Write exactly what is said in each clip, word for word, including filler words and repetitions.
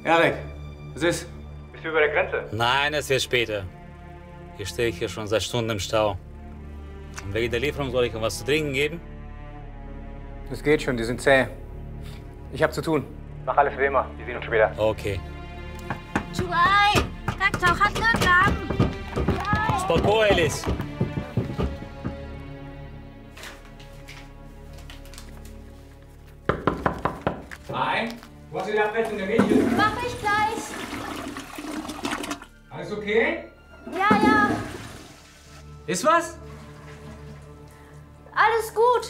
Erik, was ist? Bist du über der Grenze? Nein, es wird später. Hier stehe ich hier schon seit Stunden im Stau. Und wegen der Lieferung soll ich ihm was zu trinken geben? Das geht schon, die sind zäh. Ich hab zu tun. Mach alles wie immer. Wir sehen uns später. Okay. ช่วยนักข่าวคัดเลือกกัน Spoko, Alice. Nein? Wo hast du die Abwälzung der Medien? Mach ich gleich. Alles okay? Ja, ja, Ist was? alles gut.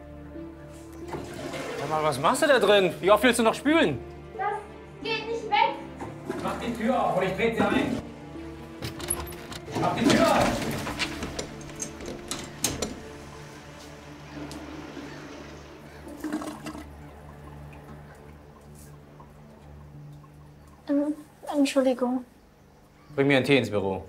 Sag mal, was machst du da drin? Wie oft willst du noch spülen? Das geht nicht weg. Mach die Tür auf oder ich trete sie ein. Mach die Tür auf! Ähm, Entschuldigung. Bring mir einen Tee ins Büro.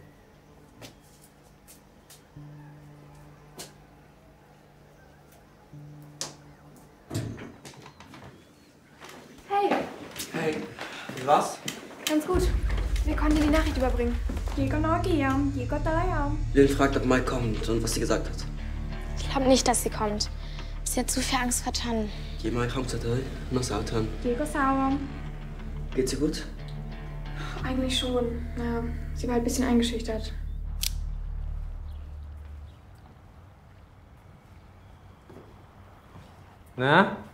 Hey, Hey, wie war's? ganz gut. Wir konnten dir die Nachricht überbringen. Diego no guiam, Diego talayam. Lynn fragt, ob Mike kommt und was sie gesagt hat. Ich glaube nicht, dass sie kommt. Sie hat zu viel Angst vor Tannen. Geh mal kommt zu dir, noch Sautan. Diego sauer. Geht's ihr gut? Eigentlich schon. Naja, sie war halt ein bisschen eingeschüchtert. Na?